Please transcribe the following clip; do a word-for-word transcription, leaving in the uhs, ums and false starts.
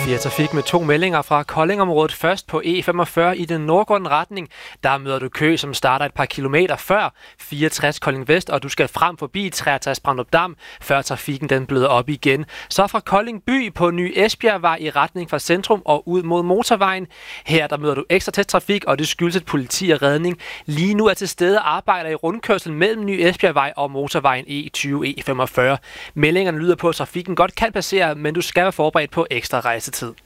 fire Trafik med to meldinger fra Koldingområdet. Først på E femogfyrre i den nordgående retning. Der møder du kø, som starter et par kilometer før fireogtres Kolding Vest, og du skal frem forbi treogtres Brandrup Dam, før trafikken den bløder op igen. Så fra Kolding By på Ny Esbjergvej i retning fra centrum og ud mod motorvejen. Her der møder du ekstra tæt trafik, og det skyldes, at politi og redning lige nu er til stede og arbejder i rundkørslen mellem Ny Esbjergvej og motorvejen E tyve E femogfyrre. Meldingerne lyder på, at trafikken godt kan passere, men du skal være forberedt på ekstra rejsetid.